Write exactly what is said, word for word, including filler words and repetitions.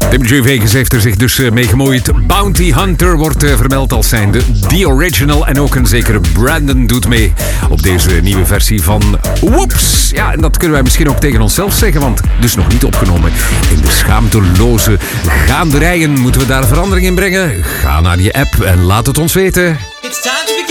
Tim J. Vegas heeft er zich dus mee gemoeid. Bounty Hunter wordt vermeld als zijnde The Original. En ook een zekere Brandon doet mee op deze nieuwe versie van Whoops. Ja, en dat kunnen wij misschien ook tegen onszelf zeggen, want dus nog niet opgenomen. In de schaamteloze gaanderijen moeten we daar verandering in brengen. Ga naar je app en laat het ons weten.